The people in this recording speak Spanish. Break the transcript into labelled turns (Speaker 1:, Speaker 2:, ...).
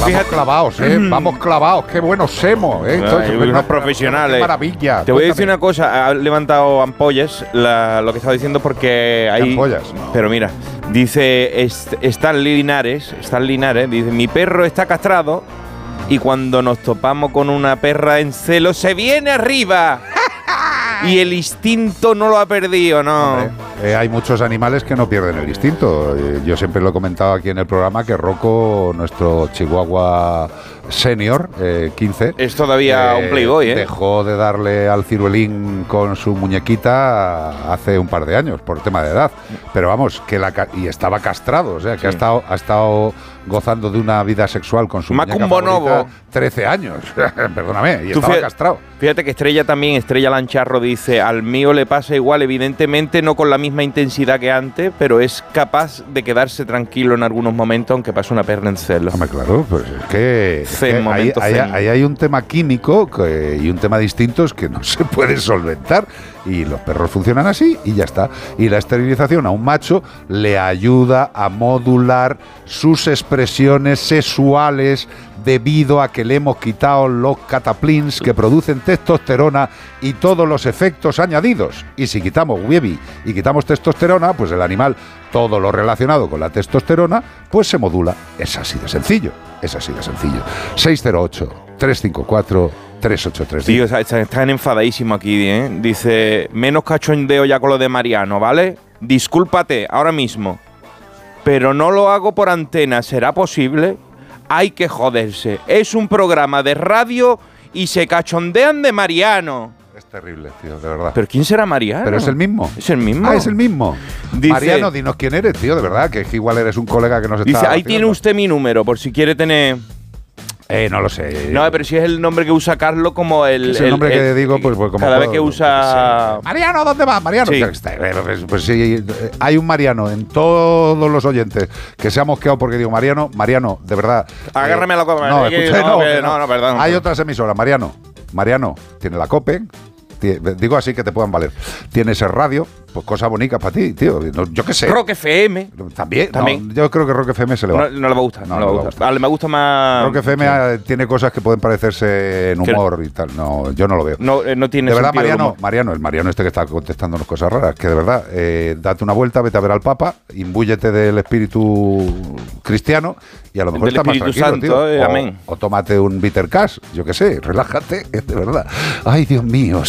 Speaker 1: Vamos clavados, vamos clavados, qué buenos somos,
Speaker 2: unos profesionales.
Speaker 1: Qué maravilla.
Speaker 2: Te voy a decir una cosa, ha levantado ampollas lo que estaba diciendo porque hay
Speaker 1: ampollas.
Speaker 2: Pero mira, dice Stan Linares, dice, mi perro está castrado y cuando nos topamos con una perra en celo se viene arriba. Y el instinto no lo ha perdido, ¿no?
Speaker 1: Hay muchos animales que no pierden el instinto. Yo siempre lo he comentado aquí en el programa que Rocco, nuestro chihuahua senior, 15...
Speaker 2: Es todavía un playboy, ¿eh?
Speaker 1: Dejó de darle al ciruelín con su muñequita hace un par de años, por tema de edad. Pero vamos, y estaba castrado, o sea, que
Speaker 2: sí.
Speaker 1: ha estado gozando de una vida sexual con su muñeca favorita 13 años. Perdóname, y estaba castrado.
Speaker 2: Fíjate que Estrella Lancharro dice, al mío le pasa igual, evidentemente no con la misma intensidad que antes, pero es capaz de quedarse tranquilo en algunos momentos aunque pase una perra en celo.
Speaker 1: Hombre, claro, pues es que ahí hay un tema químico y un tema de instintos que no se puede solventar, y los perros funcionan así y ya está. Y la esterilización a un macho le ayuda a modular sus expresiones sexuales debido a que le hemos quitado los cataplins que producen testosterona y todos los efectos añadidos. Y si quitamos Wievi y quitamos testosterona, pues el animal, todo lo relacionado con la testosterona, pues se modula. Es así de sencillo. 608-354-3835.
Speaker 2: Tío, están enfadadísimos aquí, ¿eh? Dice, menos cachondeo ya con lo de Mariano, ¿vale? Discúlpate ahora mismo, pero no lo hago por antena, ¿será posible? Hay que joderse. Es un programa de radio y se cachondean de Mariano.
Speaker 1: Es terrible, tío, de verdad.
Speaker 2: ¿Pero quién será Mariano?
Speaker 1: Pero es el mismo.
Speaker 2: ¿Es el mismo?
Speaker 1: Es el mismo.
Speaker 2: Dice,
Speaker 1: Mariano, dinos quién eres, tío, de verdad, que igual eres un colega que nos está...
Speaker 2: Dice, ahí tiene usted mi número, por si quiere tener...
Speaker 1: No lo sé.
Speaker 2: No, pero si es el nombre que usa Carlos como el...
Speaker 1: Es el nombre que digo, pues como...
Speaker 2: Cada vez que usa...
Speaker 1: Mariano, ¿dónde vas? Mariano.
Speaker 2: Sí.
Speaker 1: Pues sí, hay un Mariano en todos los oyentes que se ha mosqueado porque digo, Mariano, de verdad...
Speaker 2: Agárrame la copa.
Speaker 1: No, escuché, no,
Speaker 2: perdón.
Speaker 1: Hay otras emisoras, Mariano, tiene la COPE... Digo así que te puedan valer. Tienes el radio, pues cosa bonita para ti, tío. Yo qué sé.
Speaker 2: Rock FM.
Speaker 1: También. No, yo creo que Rock FM se le va.
Speaker 2: No le va a gustar. No le va a gustar. Me gusta más.
Speaker 1: Rock FM tiene cosas que pueden parecerse en humor y tal. No, yo no lo veo.
Speaker 2: No tiene.
Speaker 1: De verdad, el Mariano este que está contestándonos cosas raras, que de verdad, date una vuelta, vete a ver al Papa, imbúyete del espíritu cristiano y a lo mejor está más tranquilo,
Speaker 2: Santo,
Speaker 1: tío.
Speaker 2: amén.
Speaker 1: O tómate un bitter cash, yo qué sé, relájate, de verdad. Ay, Dios mío.